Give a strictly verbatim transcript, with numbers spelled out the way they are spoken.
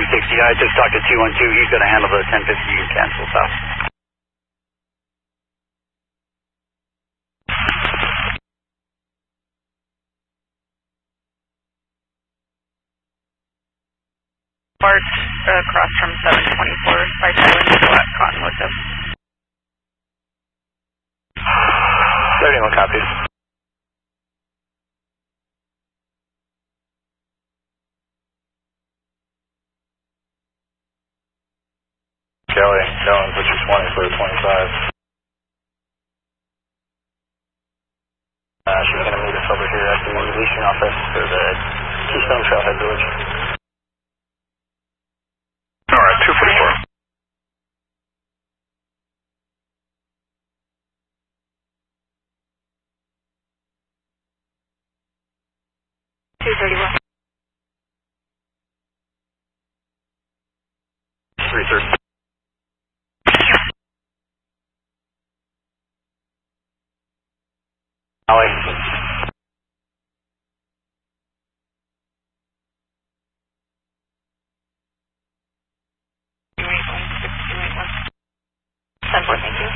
sixty, I just talked to two one two, he's going to handle the ten fifty, you can cancel south. Bart uh, across from seven twenty-four by Tyler Nicolette, Cottonwood. thirty-one copies. Kelly, Jones, which is twenty for twenty-five. Uh, she's going to meet us over here at the leasing office for the Keystone Trailhead Village. Alright, two forty-four. two thirty-one. three thirty. Alley. ten four, thank you.